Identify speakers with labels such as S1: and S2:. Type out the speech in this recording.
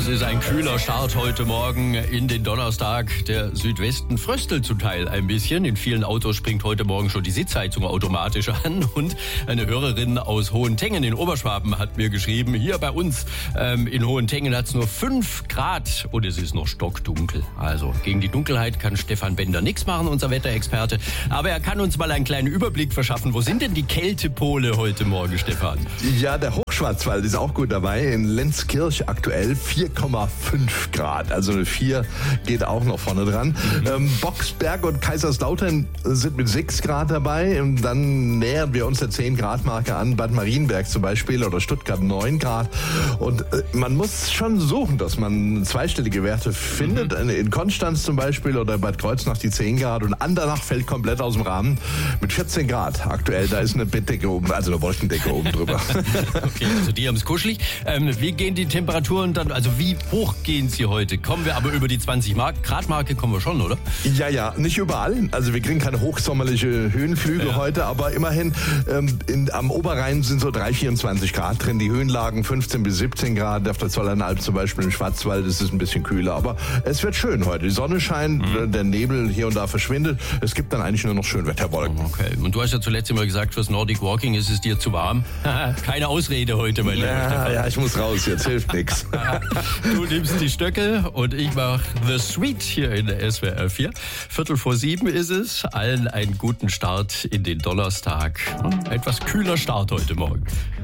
S1: Es ist ein kühler Start heute Morgen in den Donnerstag. Der Südwesten fröstelt zum Teil ein bisschen. In vielen Autos springt heute Morgen schon die Sitzheizung automatisch an. Und eine Hörerin aus Hohentengen in Oberschwaben hat mir geschrieben, hier bei uns in Hohentengen hat es nur 5 Grad und es ist noch stockdunkel. Also gegen die Dunkelheit kann Stefan Bender nichts machen, unser Wetterexperte. Aber er kann uns mal einen kleinen Überblick verschaffen. Wo sind denn die Kältepole heute Morgen, Stefan?
S2: Ja, der Hochschwarzwald ist auch gut dabei. In Lenzkirch aktuell 4,5 Grad. Also eine 4 geht auch noch vorne dran. Boxberg und Kaiserslautern sind mit 6 Grad dabei. Und dann nähern wir uns der 10 Grad Marke an. Bad Marienberg zum Beispiel oder Stuttgart 9 Grad. Und man muss schon suchen, dass man zweistellige Werte findet. In Konstanz zum Beispiel oder Bad Kreuznach die 10 Grad. Und Andernach fällt komplett aus dem Rahmen mit 14 Grad. Aktuell, da ist eine Bettdecke oben, also eine Wolkendecke oben drüber.
S1: Okay, also die haben es kuschelig. Wie gehen die Temperaturen dann, also wie hoch gehen sie heute? Kommen wir aber über die 20 Grad Marke, kommen wir schon, oder?
S2: Ja, nicht überall. Also wir kriegen keine hochsommerliche Höhenflüge heute, aber immerhin am Oberrhein sind so 24 Grad drin. Die Höhenlagen 15 bis 17 Grad. Auf der Zollernalb zum Beispiel im Schwarzwald ist es ein bisschen kühler. Aber es wird schön heute. Die Sonne scheint, der Nebel hier und da verschwindet. Es gibt dann eigentlich nur noch Schönwetterwolken.
S1: Okay. Und du hast ja zuletzt immer gesagt, fürs Nordic Walking ist es dir zu warm. Keine Ausrede heute, mein Lieber.
S2: Ja, ich muss raus, jetzt hilft nichts.
S1: Du nimmst die Stöcke und ich mache The Sweet hier in der SWR 4. 6:45 ist es. Allen einen guten Start in den Donnerstag. Etwas kühler Start heute Morgen.